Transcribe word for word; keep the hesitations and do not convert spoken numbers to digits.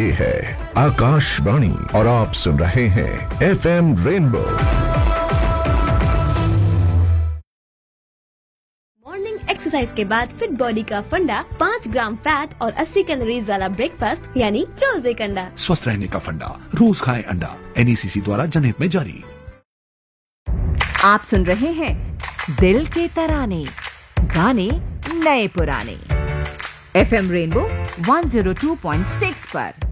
ये है आकाशवाणी और आप सुन रहे हैं F M rainbow. Morning exercise के बाद फिट बॉडी का फंडा, पाँच ग्राम फैट और अस्सी कैलोरीज वाला ब्रेकफास्ट यानी रोज एक अंडा। स्वस्थ रहने का फंडा, रोज खाएं अंडा। एन ई सी सी द्वारा जनहित में जारी। आप सुन रहे हैं दिल के तराने, गाने नए पुराने, F M rainbow one zero two point six पर।